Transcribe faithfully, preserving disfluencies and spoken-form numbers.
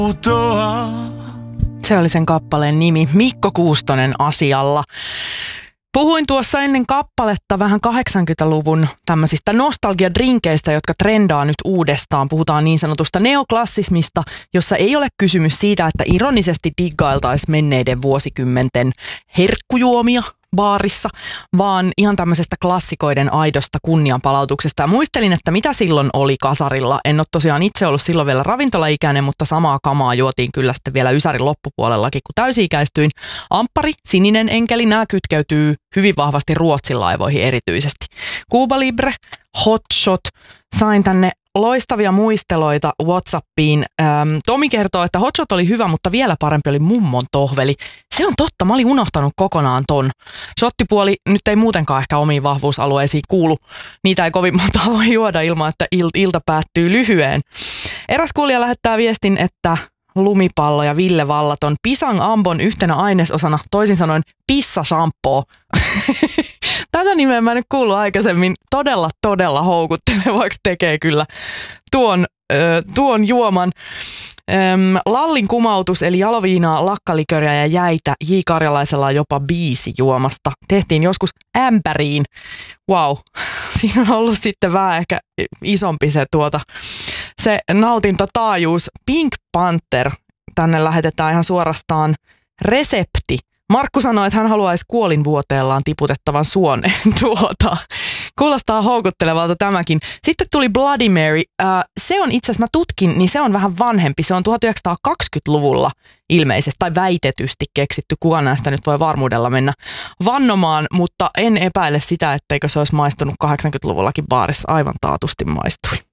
Se oli sen kappaleen nimi, Mikko Kuustonen asialla. Puhuin tuossa ennen kappaletta vähän kahdeksankymmentäluvun tämmöisistä nostalgiadrinkeistä, jotka trendaa nyt uudestaan. Puhutaan niin sanotusta neoklassismista, jossa ei ole kysymys siitä, että ironisesti diggailtaisiin menneiden vuosikymmenten herkkujuomia baarissa, vaan ihan tämmöisestä klassikoiden aidosta kunnianpalautuksesta. Ja muistelin, että mitä silloin oli kasarilla. En ole tosiaan itse ollut silloin vielä ravintolaikäinen, mutta samaa kamaa juotiin kyllä sitten vielä Ysärin loppupuolellakin, kun täysi-ikäistyin. Amppari, sininen enkeli, nämä kytkeytyy hyvin vahvasti Ruotsin laivoihin erityisesti. Cuba Libre, Hot Shot, sain tänne loistavia muisteloita WhatsAppiin. Ähm, Tomi kertoo, että Hot Shot oli hyvä, mutta vielä parempi oli mummon tohveli. Se on totta, mä olin unohtanut kokonaan ton. Shottipuoli nyt ei muutenkaan ehkä omiin vahvuusalueisiin kuulu. Niitä ei kovin monta voi juoda ilman, että il- ilta päättyy lyhyen. Eräs kuulija lähettää viestin, että lumipallo ja Ville Vallaton Pisang Ambon yhtenä ainesosana, toisin sanoen pissa-shampoo. Tätä nimeä mä en nyt kuullut aikaisemmin. Todella, todella houkuttelevaksi tekee kyllä tuon, ö, tuon juoman. Öm, Lallin kumautus eli jaloviinaa, lakkaliköriä ja jäitä. J. Karjalaisella on jopa biisi juomasta. Tehtiin joskus ämpäriin. Wow, siinä on ollut sitten vähän ehkä isompi se, tuota, se nautintotaajuus. Pink Panther, tänne lähetetään ihan suorastaan resepti. Markku sanoi, että hän haluaisi kuolinvuoteellaan tiputettavan suoneen tuota. Kuulostaa houkuttelevalta tämäkin. Sitten tuli Bloody Mary. Äh, se on itse asiassa, mä tutkin, niin se on vähän vanhempi. Se on tuhatyhdeksänsataakaksikymmentäluvulla ilmeisesti tai väitetysti keksitty. Kuka näistä nyt voi varmuudella mennä vannomaan, mutta en epäile sitä, etteikö se olisi maistunut kahdeksankymmentäluvullakin baarissa. Aivan taatusti maistui.